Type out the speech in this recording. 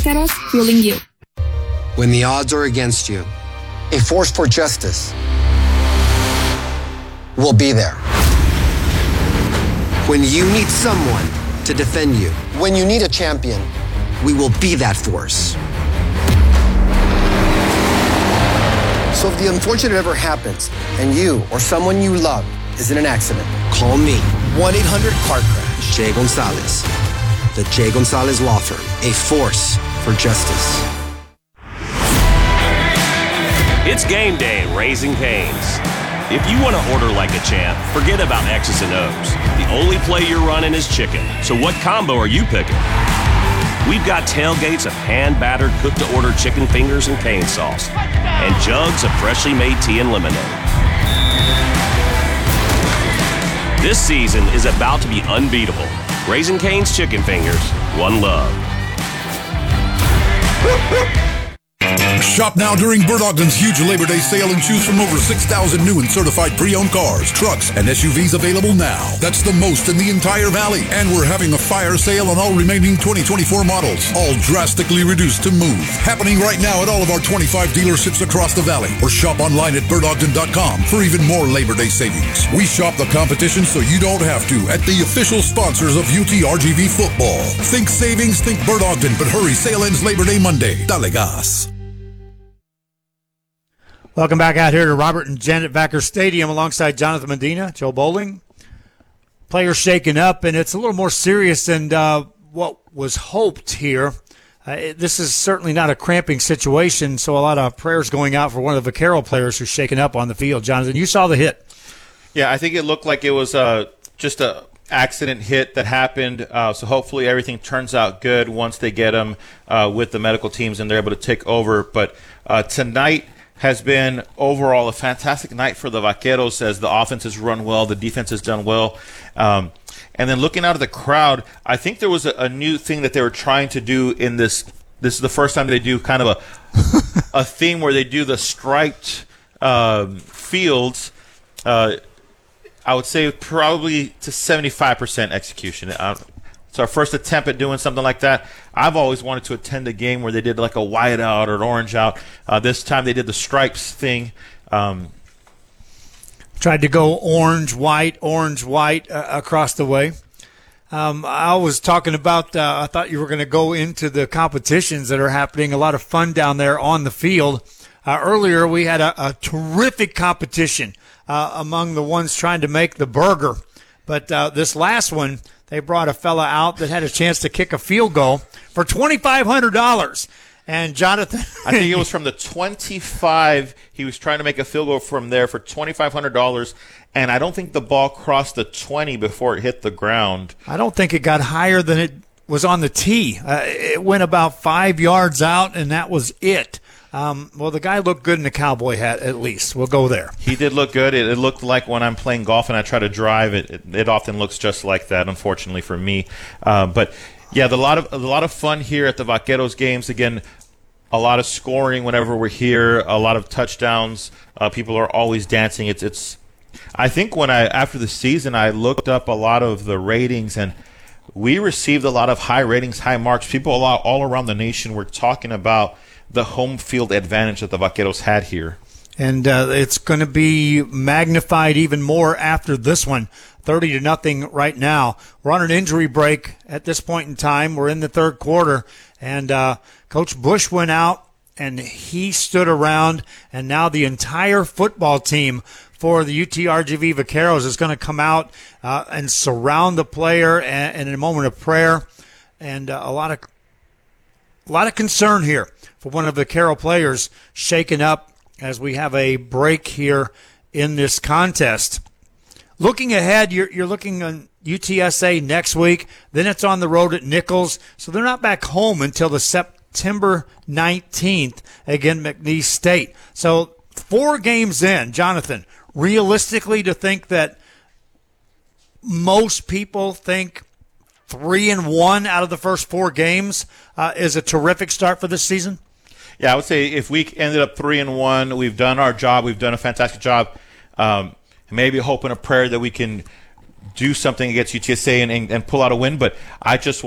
Vaqueros fueling you. When the odds are against you, a force for justice will be there. When you need someone to defend you, when you need a champion, we will be that force. So if the unfortunate ever happens and you or someone you love is in an accident, call me. 1-800-CAR-CRASH. Jay Gonzalez. The Jay Gonzalez Law Firm. A force for justice. It's game day at Raising Cane's. If you want to order like a champ, forget about X's and O's. The only play you're running is chicken. So what combo are you picking? We've got tailgates of hand-battered, cooked-to-order chicken fingers and cane sauce, and jugs of freshly made tea and lemonade. This season is about to be unbeatable. Raising Cane's Chicken Fingers, one love. Shop now during Bert Ogden's huge Labor Day sale and choose from over 6,000 new and certified pre-owned cars, trucks, and SUVs available now. That's the most in the entire valley. And we're having a fire sale on all remaining 2024 models, all drastically reduced to move. Happening right now at all of our 25 dealerships across the valley. Or shop online at BertOgden.com for even more Labor Day savings. We shop the competition so you don't have to at the official sponsors of UTRGV football. Think savings, think Bert Ogden, but hurry, sale ends Labor Day Monday. Dale gas. Welcome back out here to Robert and Janet Vacker Stadium alongside Jonathan Medina, Joe Bowling. Players shaken up, and it's a little more serious than what was hoped here. This is certainly not a cramping situation, so a lot of prayers going out for one of the Vaquero players who's shaken up on the field. Jonathan, you saw the hit. Yeah, I think it looked like it was just a accident hit that happened, so hopefully everything turns out good once they get him with the medical teams and they're able to take over. But tonight has been overall a fantastic night for the Vaqueros as the offense has run well, the defense has done well. And then looking out of the crowd, I think there was a new thing that they were trying to do in this. This is the first time they do kind of a theme where they do the striped fields. I would say probably to 75% execution. It's our first attempt at doing something like that. I've always wanted to attend a game where they did like a white out or an orange out. This time they did the stripes thing. Tried to go orange, white, across the way. I was talking about, I thought you were going to go into the competitions that are happening. A lot of fun down there on the field. Earlier we had a terrific competition among the ones trying to make the burger. But this last one, they brought a fella out that had a chance to kick a field goal for $2,500. And Jonathan, I think it was from the 25. He was trying to make a field goal from there for $2,500, and I don't think the ball crossed the 20 before it hit the ground. I don't think it got higher than it was on the tee. It went about 5 yards out, and that was it. Well, the guy looked good in the cowboy hat, at least. We'll go there. He did look good. It looked like when I'm playing golf and I try to drive, it often looks just like that, unfortunately for me. But, yeah, a lot of fun here at the Vaqueros games. Again, a lot of scoring whenever we're here, a lot of touchdowns. People are always dancing. It's. I think after the season, I looked up a lot of the ratings, and we received a lot of high ratings, high marks. People all around the nation were talking about the home field advantage that the Vaqueros had here. And it's going to be magnified even more after this one, 30-0 right now. We're on an injury break at this point in time. We're in the third quarter, and Coach Bush went out, and he stood around, and now the entire football team for the UTRGV Vaqueros is going to come out and surround the player and in a moment of prayer, and a lot of concern here for one of the Vaquero players shaken up as we have a break here in this contest. Looking ahead, you're looking on UTSA next week. Then it's on the road at Nichols. So they're not back home until the September 19th against McNeese State. So 4 games in, Jonathan, realistically to think that most people think 3-1 out of the first 4 games is a terrific start for this season? Yeah, I would say if we ended up 3-1, we've done our job. We've done a fantastic job. Maybe a hope and a prayer that we can do something against UTSA and pull out a win. But I just